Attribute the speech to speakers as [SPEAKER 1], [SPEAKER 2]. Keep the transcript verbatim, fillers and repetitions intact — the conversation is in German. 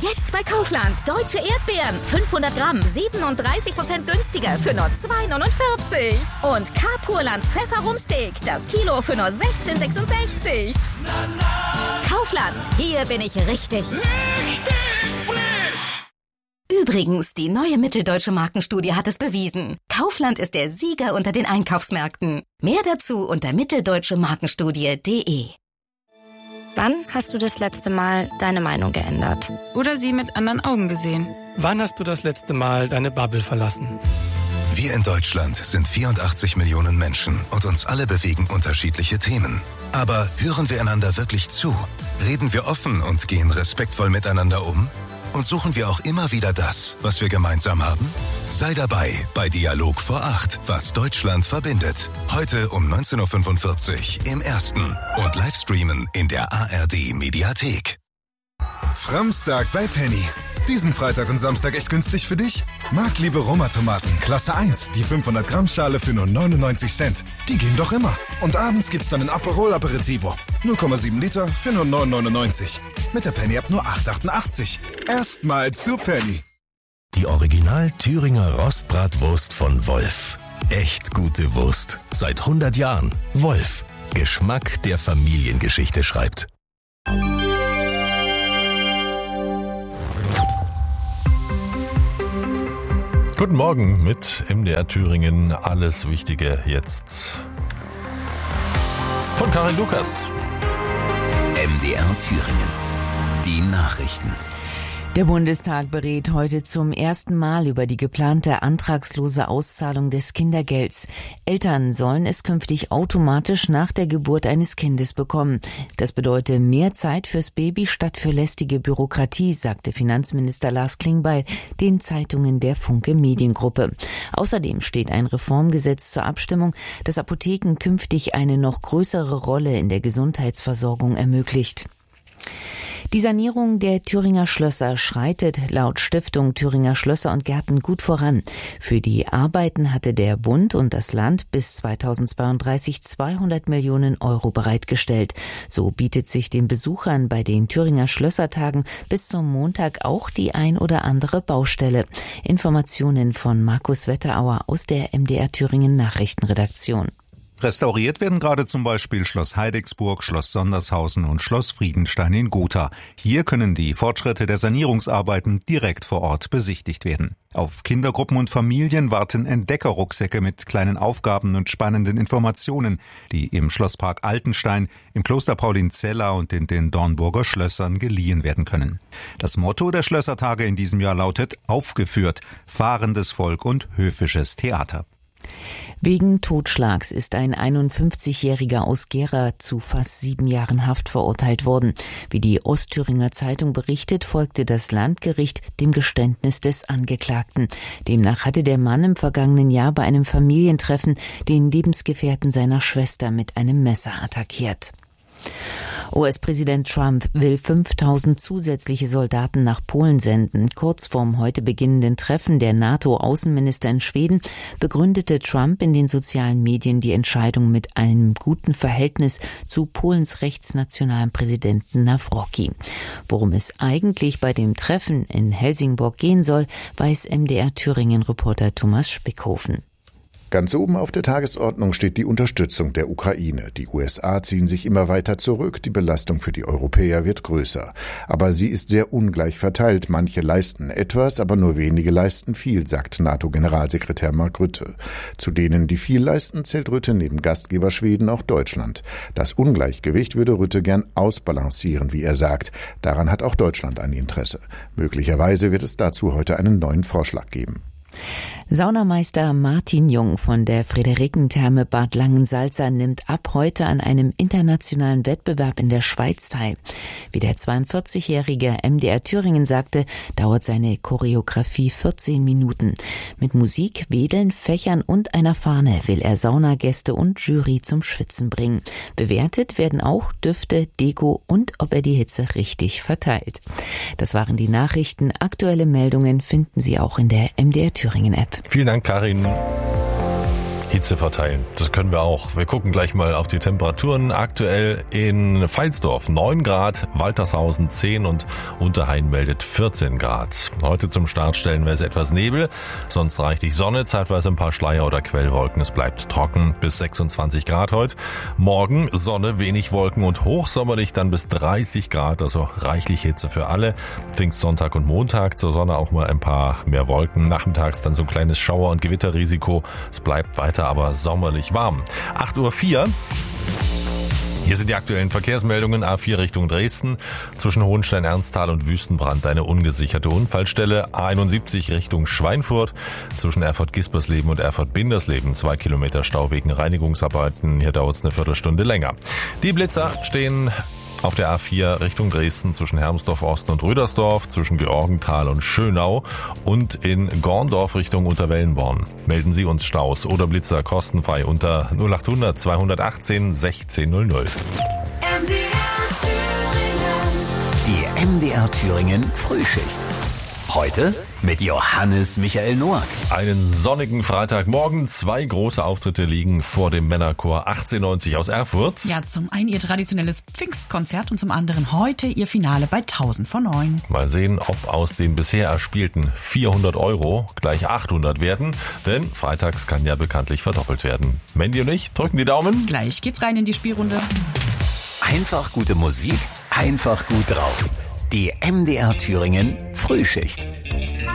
[SPEAKER 1] Jetzt bei Kaufland. Deutsche Erdbeeren. fünfhundert Gramm. siebenunddreißig Prozent günstiger für nur zwei neunundvierzig. Und K-Purland Pfefferumsteak. Das Kilo für nur sechzehn sechsundsechzig. Kaufland. Hier bin ich richtig.
[SPEAKER 2] Richtig frisch.
[SPEAKER 1] Übrigens, die neue Mitteldeutsche Markenstudie hat es bewiesen. Kaufland ist der Sieger unter den Einkaufsmärkten. Mehr dazu unter mitteldeutsche markenstudie punkt de.
[SPEAKER 3] Wann hast du das letzte Mal deine Meinung geändert?
[SPEAKER 4] Oder sie mit anderen Augen gesehen?
[SPEAKER 5] Wann hast du das letzte Mal deine Bubble verlassen?
[SPEAKER 6] Wir in Deutschland sind vierundachtzig Millionen Menschen und uns alle bewegen unterschiedliche Themen. Aber hören wir einander wirklich zu? Reden wir offen und gehen respektvoll miteinander um? Und suchen wir auch immer wieder das, was wir gemeinsam haben? Sei dabei bei Dialog vor acht, was Deutschland verbindet. Heute um neunzehn Uhr fünfundvierzig im Ersten und Livestreamen in der A R D-Mediathek.
[SPEAKER 7] Framstag bei Penny. Diesen Freitag und Samstag echt günstig für dich? Marktliebe Roma-Tomaten, Klasse eins, die fünfhundert Gramm Schale für nur neunundneunzig Cent. Die gehen doch immer. Und abends gibt's dann ein Aperol Aperitivo. null Komma sieben Liter für nur neun neunundneunzig. Mit der Penny-App nur acht achtundachtzig. Erstmal zu Penny.
[SPEAKER 8] Die Original Thüringer Rostbratwurst von Wolf. Echt gute Wurst. Seit hundert Jahren. Wolf. Geschmack, der Familiengeschichte schreibt.
[SPEAKER 9] Guten Morgen mit M D R Thüringen. Alles Wichtige jetzt von Karin Lukas.
[SPEAKER 10] M D R Thüringen. Die Nachrichten.
[SPEAKER 11] Der Bundestag berät heute zum ersten Mal über die geplante antragslose Auszahlung des Kindergelds. Eltern sollen es künftig automatisch nach der Geburt eines Kindes bekommen. Das bedeutet mehr Zeit fürs Baby statt für lästige Bürokratie, sagte Finanzminister Lars Klingbeil den Zeitungen der Funke Mediengruppe. Außerdem steht ein Reformgesetz zur Abstimmung, das Apotheken künftig eine noch größere Rolle in der Gesundheitsversorgung ermöglicht. Die Sanierung der Thüringer Schlösser schreitet laut Stiftung Thüringer Schlösser und Gärten gut voran. Für die Arbeiten hatte der Bund und das Land bis zweitausendzweiunddreißig zweihundert Millionen Euro bereitgestellt. So bietet sich den Besuchern bei den Thüringer Schlössertagen bis zum Montag auch die ein oder andere Baustelle. Informationen von Markus Wetterauer aus der M D R Thüringen Nachrichtenredaktion.
[SPEAKER 12] Restauriert werden gerade zum Beispiel Schloss Heidecksburg, Schloss Sondershausen und Schloss Friedenstein in Gotha. Hier können die Fortschritte der Sanierungsarbeiten direkt vor Ort besichtigt werden. Auf Kindergruppen und Familien warten Entdeckerrucksäcke mit kleinen Aufgaben und spannenden Informationen, die im Schlosspark Altenstein, im Kloster Paulinzella und in den Dornburger Schlössern geliehen werden können. Das Motto der Schlössertage in diesem Jahr lautet: Aufgeführt, fahrendes Volk und höfisches Theater.
[SPEAKER 11] Wegen Totschlags ist ein einundfünfzigjähriger aus Gera zu fast sieben Jahren Haft verurteilt worden. Wie die Ostthüringer Zeitung berichtet, folgte das Landgericht dem Geständnis des Angeklagten. Demnach hatte der Mann im vergangenen Jahr bei einem Familientreffen den Lebensgefährten seiner Schwester mit einem Messer attackiert. U S-Präsident Trump will fünftausend zusätzliche Soldaten nach Polen senden. Kurz vorm heute beginnenden Treffen der NATO-Außenminister in Schweden begründete Trump in den sozialen Medien die Entscheidung mit einem guten Verhältnis zu Polens rechtsnationalen Präsidenten Nawrocki. Worum es eigentlich bei dem Treffen in Helsingborg gehen soll, weiß M D R Thüringen-Reporter Thomas Spickhofen.
[SPEAKER 13] Ganz oben auf der Tagesordnung steht die Unterstützung der Ukraine. Die U S A ziehen sich immer weiter zurück, die Belastung für die Europäer wird größer. Aber sie ist sehr ungleich verteilt. Manche leisten etwas, aber nur wenige leisten viel, sagt NATO-Generalsekretär Mark Rutte. Zu denen, die viel leisten, zählt Rutte neben Gastgeber Schweden auch Deutschland. Das Ungleichgewicht würde Rutte gern ausbalancieren, wie er sagt. Daran hat auch Deutschland ein Interesse. Möglicherweise wird es dazu heute einen neuen Vorschlag geben.
[SPEAKER 11] Saunameister Martin Jung von der Friederikentherme Bad Langensalza nimmt ab heute an einem internationalen Wettbewerb in der Schweiz teil. Wie der zweiundvierzigjährige M D R Thüringen sagte, dauert seine Choreografie vierzehn Minuten. Mit Musik, Wedeln, Fächern und einer Fahne will er Saunagäste und Jury zum Schwitzen bringen. Bewertet werden auch Düfte, Deko und ob er die Hitze richtig verteilt. Das waren die Nachrichten. Aktuelle Meldungen finden Sie auch in der M D R Thüringen App.
[SPEAKER 9] Vielen Dank, Karin. Hitze verteilen. Das können wir auch. Wir gucken gleich mal auf die Temperaturen. Aktuell in Pfalzdorf neun Grad, Waltershausen zehn und Unterhain meldet vierzehn Grad. Heute zum Start stellen wir es etwas Nebel, sonst reichlich Sonne, zeitweise ein paar Schleier oder Quellwolken. Es bleibt trocken bis sechsundzwanzig Grad heute. Morgen Sonne, wenig Wolken und hochsommerlich dann bis dreißig Grad, also reichlich Hitze für alle. Pfingstsonntag und Montag zur Sonne auch mal ein paar mehr Wolken. Nachmittags dann so ein kleines Schauer- und Gewitterrisiko. Es bleibt weiter aber sommerlich warm. acht Uhr vier. Hier sind die aktuellen Verkehrsmeldungen. A vier Richtung Dresden. Zwischen Hohenstein-Ernsthal und Wüstenbrand eine ungesicherte Unfallstelle. A einundsiebzig Richtung Schweinfurt. Zwischen Erfurt-Gispersleben und Erfurt-Bindersleben. Zwei Kilometer Stau wegen Reinigungsarbeiten. Hier dauert es eine Viertelstunde länger. Die Blitzer stehen auf der A vier Richtung Dresden zwischen Hermsdorf-Osten und Rüdersdorf, zwischen Georgenthal und Schönau und in Gorndorf Richtung Unterwellenborn. Melden Sie uns Staus oder Blitzer kostenfrei unter null acht hundert zweihundertachtzehn sechzehn null null.
[SPEAKER 10] Die M D R Thüringen Frühschicht. Heute mit Johannes Michael Noack.
[SPEAKER 9] Einen sonnigen Freitagmorgen. Zwei große Auftritte liegen vor dem Männerchor achtzehnhundertneunzig aus Erfurt.
[SPEAKER 14] Ja, zum einen ihr traditionelles Pfingstkonzert und zum anderen heute ihr Finale bei tausend vor neun.
[SPEAKER 9] Mal sehen, ob aus den bisher erspielten vierhundert Euro gleich achthundert werden. Denn freitags kann ja bekanntlich verdoppelt werden. Mandy und ich drücken die Daumen.
[SPEAKER 14] Gleich geht's rein in die Spielrunde.
[SPEAKER 10] Einfach gute Musik, einfach gut drauf. Die M D R Thüringen Frühschicht.